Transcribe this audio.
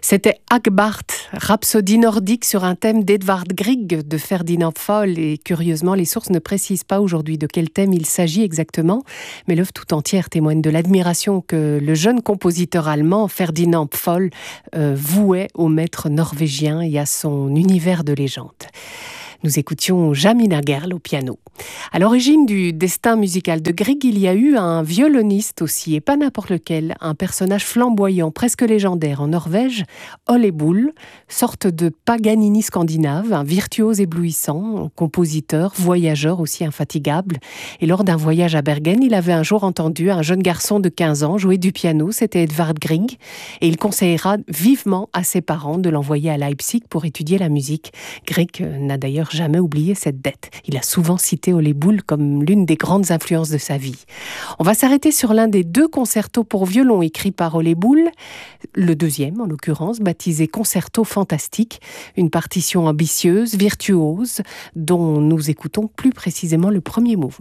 C'était Hagbard, rhapsodie nordique sur un thème d'Edvard Grieg de Ferdinand Pfoll. Et curieusement, les sources ne précisent pas aujourd'hui de quel thème il s'agit exactement. Mais l'œuvre tout entière témoigne de l'admiration que le jeune compositeur allemand Ferdinand Pfoll vouait au maître norvégien et à son univers de légende. Nous écoutions Jamina Gerl au piano. À l'origine du destin musical de Grieg, il y a eu un violoniste aussi, et pas n'importe lequel, un personnage flamboyant, presque légendaire en Norvège, Ole Bull, sorte de Paganini scandinave, un virtuose éblouissant, un compositeur, voyageur aussi infatigable. Et lors d'un voyage à Bergen, il avait un jour entendu un jeune garçon de 15 ans jouer du piano, c'était Edvard Grieg, et il conseillera vivement à ses parents de l'envoyer à Leipzig pour étudier la musique. Grieg n'a d'ailleurs jamais oublié cette dette. Il a souvent cité Ole Bull comme l'une des grandes influences de sa vie. On va s'arrêter sur l'un des 2 concertos pour violon écrits par Ole Bull, le deuxième en l'occurrence, baptisé Concerto fantastique, une partition ambitieuse, virtuose, dont nous écoutons plus précisément le premier mouvement.